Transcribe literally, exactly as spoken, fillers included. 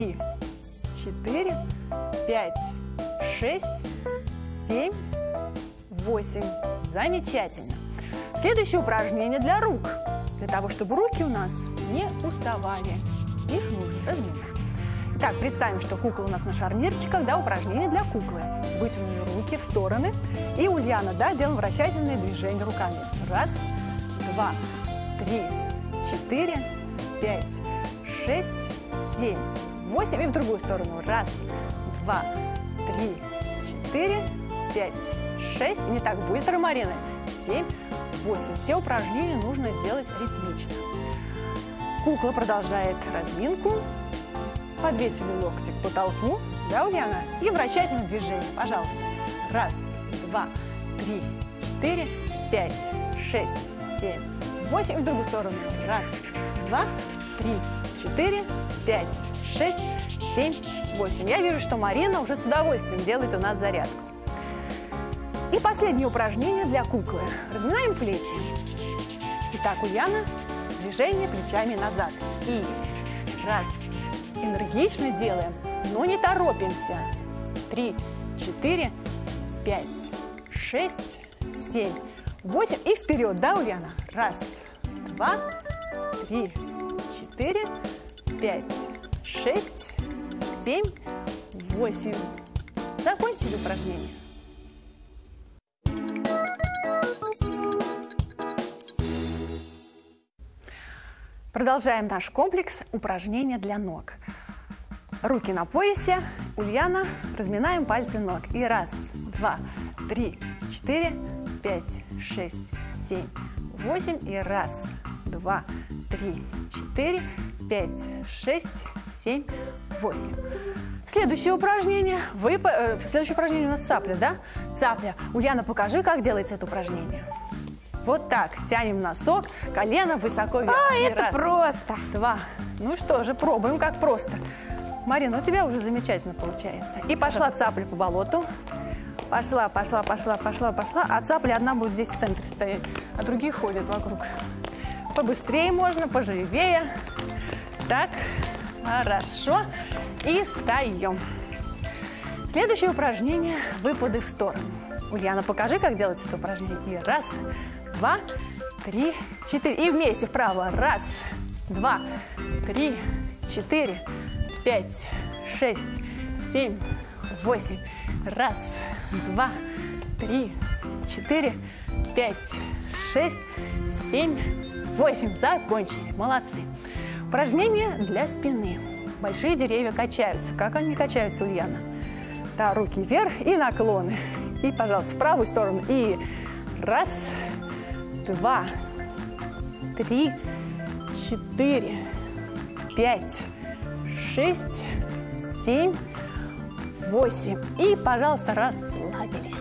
три, четыре, пять, шесть, семь, восемь. Замечательно. Следующее упражнение для рук. Для того, чтобы руки у нас не уставали. Их нужно разминать. Итак, представим, что кукла у нас на шарнирчиках, да, упражнение для куклы. Вытянули руки в стороны. И Ульяна, да, делаем вращательные движения руками. Раз, два, три, четыре, пять, шесть, семь, восемь. И в другую сторону. Раз, два, три, четыре, пять, шесть. И не так быстро, Марина. Семь, восемь. Все упражнения нужно делать ритмично. Кукла продолжает разминку. Подвесили локти к потолку, да, Ульяна? И вращательное движение, пожалуйста. Раз, два, три, четыре, пять, шесть, семь, восемь. И в другую сторону. Раз, два, три, четыре, пять, шесть, семь, восемь. Я вижу, что Марина уже с удовольствием делает у нас зарядку. И последнее упражнение для куклы. Разминаем плечи. Итак, Ульяна, движение плечами назад. И раз. Энергично делаем, но не торопимся. Три, четыре, пять, шесть, семь, восемь. И вперед, да, Ульяна? Раз, два, три, четыре, пять, шесть, семь, восемь. Закончили упражнение. Продолжаем наш комплекс упражнения для ног. Руки на поясе. Ульяна, разминаем пальцы ног. И раз, два, три, четыре, пять, шесть, семь, восемь. И раз, два, три, четыре, пять, шесть, семь, восемь. Следующее упражнение. Вы, э, следующее упражнение у нас цапля, да? Цапля. Ульяна, покажи, как делается это упражнение. Вот так. Тянем носок, колено высоко вверх. А, это раз, просто. Два. Ну что же, пробуем, как просто. Марина, у тебя уже замечательно получается. И пошла цапля по болоту. Пошла, пошла, пошла, пошла, пошла. А цапля одна будет здесь в центре стоять, а другие ходят вокруг. Побыстрее можно, поживее. Так, хорошо. И встаем. Следующее упражнение – выпады в сторону. Ульяна, покажи, как делается это упражнение. И раз, два, три, четыре. И вместе вправо. Раз, два, три, четыре, пять, шесть, семь, восемь. Раз, два, три, четыре, пять, шесть, семь, восемь. Закончили. Молодцы. Упражнение для спины. Большие деревья качаются. Как они качаются, Ульяна? Да, руки вверх и наклоны. И, пожалуйста, в правую сторону. И раз, два, три, четыре, пять, шесть, семь, восемь. И, пожалуйста, расслабились.